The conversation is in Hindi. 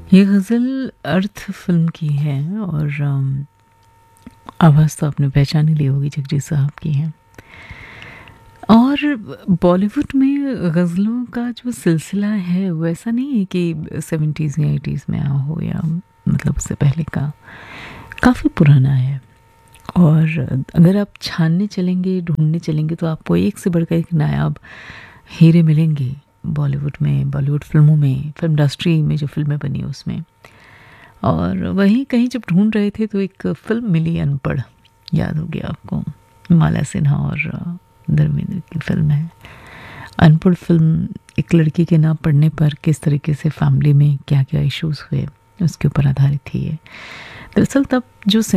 ये गज़ल अर्थ फ़िल्म की है और आवाज़ तो आपने पहचान ही ली होगी, जगजीत साहब की है। और बॉलीवुड में गज़लों का जो सिलसिला है वो ऐसा नहीं है कि 70s या 80s में आया हो या मतलब उससे पहले का, काफ़ी पुराना है। और अगर आप छानने चलेंगे, ढूँढने चलेंगे तो आपको एक से बढ़कर एक नायाब हीरे मिलेंगे बॉलीवुड में, बॉलीवुड फ़िल्मों में, फ़िल्म इंडस्ट्री में जो फ़िल्में बनी उसमें। और वहीं कहीं जब ढूँढ रहे थे तो एक फ़िल्म मिली अनपढ़, याद होगी आपको, माला सिन्हा और धर्मेंद्र की फ़िल्म है। अनपढ़ फ़िल्म एक लड़की के ना पढ़ने पर किस तरीके से फैमिली में क्या-क्या इश्यूज़ हुए, उसके ऊपर आधारित थी ये। दरअसल तब जो